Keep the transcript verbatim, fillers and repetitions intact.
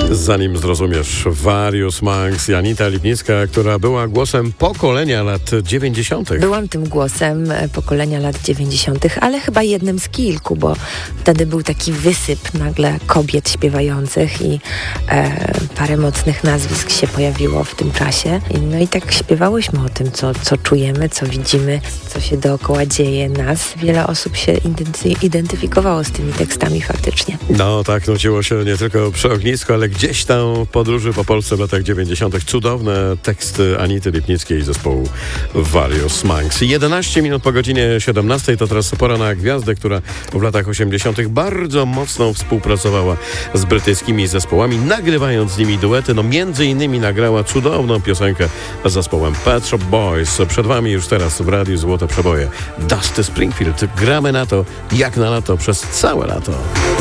Zanim zrozumiesz, Various Monks i Anita Lipnicka, która była głosem pokolenia lat dziewięćdziesiątych. Byłam tym głosem pokolenia lat dziewięćdziesiątych, ale chyba jednym z kilku, bo wtedy był taki wysyp nagle kobiet śpiewających i e, parę mocnych nazwisk się pojawiło w tym czasie. I, no i tak śpiewałyśmy o tym, co, co czujemy, co widzimy, co się dookoła dzieje nas. Wiele osób się identy- identyfikowało z tymi tekstami faktycznie. No tak, nuciło się nie tylko przy ognisku, ale gdzieś tam w podróży po Polsce w latach dziewięćdziesiątych. Cudowne teksty Anity Lipnickiej i zespołu Various Monks. jedenaście minut po godzinie siedemnastej to teraz pora na gwiazdę, która w latach osiemdziesiątych bardzo mocno współpracowała z brytyjskimi zespołami, nagrywając z nimi duety. No między innymi nagrała cudowną piosenkę z zespołem Pet Shop Boys. Przed wami już teraz w Radiu Złote Przeboje Dusty Springfield. Gramy na to jak na lato przez całe lato.